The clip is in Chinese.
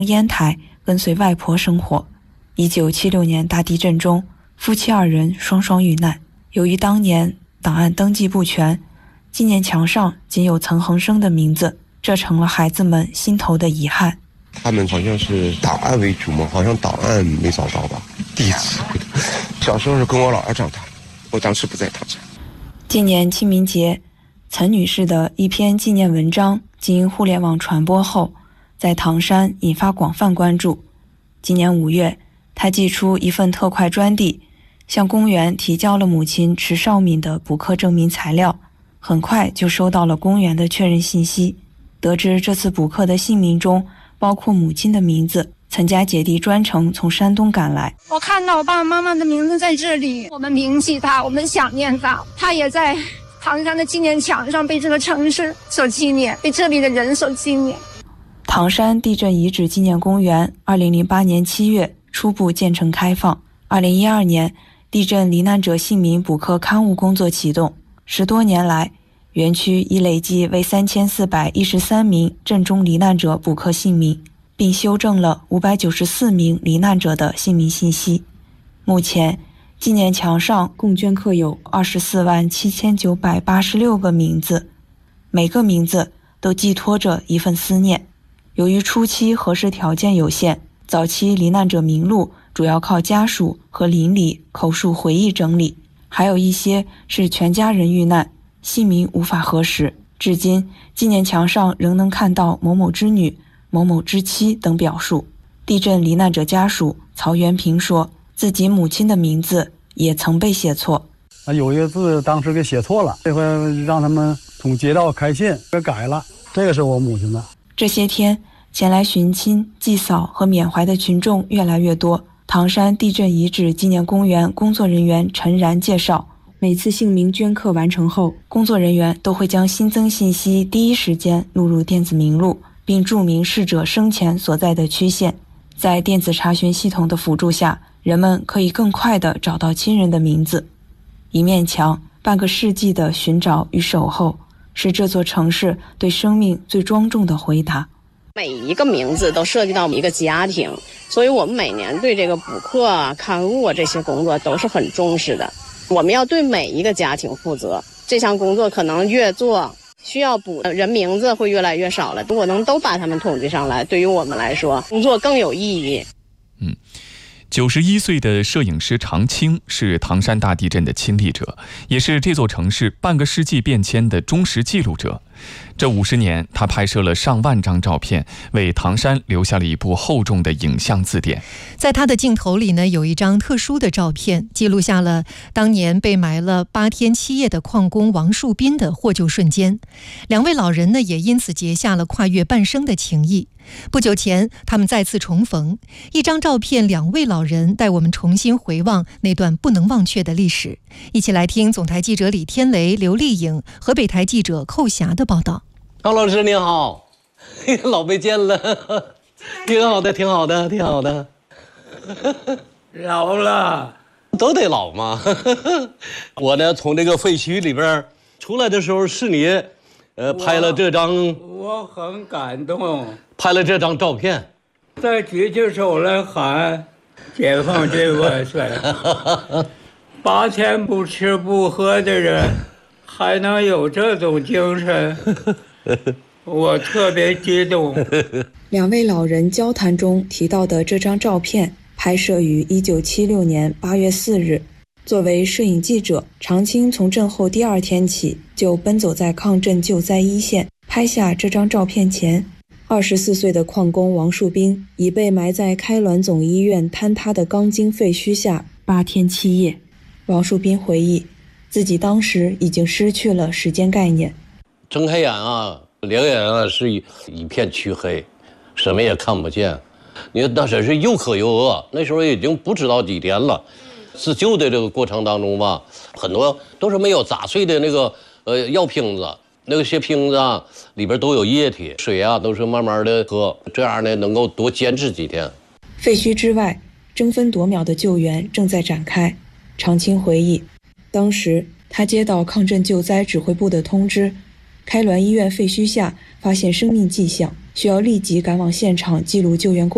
烟台跟随外婆生活。1976年大地震中，夫妻2人双双遇难。由于当年档案登记不全，纪念墙上仅有岑恒生的名字，这成了孩子们心头的遗憾。 他们好像是档案为主嘛，好像档案没找到吧？第一次。小时候是跟我姥姥长大，我当时不在唐山。 今年清明节，岑女士的一篇纪念文章经互联网传播后，在唐山引发广泛关注。今年5月，她寄出一份特快专递，向公园提交了母亲池少敏的补课证明材料，很快就收到了公园的确认信息。得知这次补课的姓名中包括母亲的名字，岑家姐弟专程从山东赶来。 我看到我爸爸妈妈的名字在这里，我们铭记他，我们想念他，他也在唐山的纪念墙上被这个城市所纪念，被这里的人所纪念。 唐山地震遗址纪念公园2008年7月初步建成开放，2012年地震罹难者姓名补课刊物工作启动，10多年来，园区已累计为3413名震中罹难者补课姓名，并修正了594名罹难者的姓名信息。目前，纪念墙上共镌刻有247986个名字，每个名字都寄托着一份思念。由于初期核实条件有限，早期罹难者名录主要靠家属和邻里口述回忆整理，还有一些是全家人遇难，姓名无法核实。至今，纪念墙上仍能看到某某之女、某某之妻等表述。地震罹难者家属曹元平说，自己母亲的名字也曾被写错。 有一个字当时给写错了，这回让他们从街道开信给改了，这个是我母亲的。 这些天，前来寻亲、祭扫和缅怀的群众越来越多。唐山地震遗址纪念公园工作人员陈然介绍，每次姓名镌刻完成后，工作人员都会将新增信息第一时间录入电子名录，并注明逝者生前所在的区县。在电子查询系统的辅助下，人们可以更快地找到亲人的名字。一面墙，半个世纪的寻找与守候，是这座城市对生命最庄重的回答。 每一个名字都涉及到一个家庭，所以我们每年对这个补课啊、刊物啊这些工作都是很重视的。我们要对每一个家庭负责，这项工作可能越做，需要补人名字会越来越少了。如果能都把他们统计上来，对于我们来说，工作更有意义。 91岁的摄影师常青是唐山大地震的亲历者，也是这座城市半个世纪变迁的忠实记录者。这50年，他拍摄了上万张照片，为唐山留下了一部厚重的影像字典。 在他的镜头里呢，有一张特殊的照片，记录下了当年被埋了8天7夜的矿工王树斌的获救瞬间。2位老人呢，也因此结下了跨越半生的情谊。不久前，他们再次重逢，一张照片，2位老人带我们重新回望那段不能忘却的历史。一起来听总台记者李天雷、刘丽颖、河北台记者寇霞的报道。 高老师您好，老没见了，挺好的，挺好的，挺好的。 老了， 都得老嘛。我呢，从这个废墟里边出来的时候，是你，拍了这张， 我很感动， 拍了这张照片， 再举起手来喊解放军万岁。8天不吃不喝的人还能有这种精神，我特别激动。 2位老人交谈中提到的这张照片拍摄于1976年8月4日。作为摄影记者，常青从震后第2天起就奔走在抗震救灾一线。拍下这张照片前，24岁的矿工王树斌已被埋在开滦总医院坍塌的钢筋废墟下8天7夜。王树斌回忆，自己当时已经失去了时间概念。 睁开眼啊，两眼啊是一片黢黑，什么也看不见。你那真是又渴又饿，那时候已经不知道几天了。自救的这个过程当中吧，很多都是没有砸碎的那个药瓶子，那些瓶子啊里边都有液体，水啊都是慢慢的喝，这样呢能够多坚持几天。 废墟之外，争分夺秒的救援正在展开。常青回忆，当时他接到抗震救灾指挥部的通知，开滦医院废墟下发现生命迹象，需要立即赶往现场记录救援过程。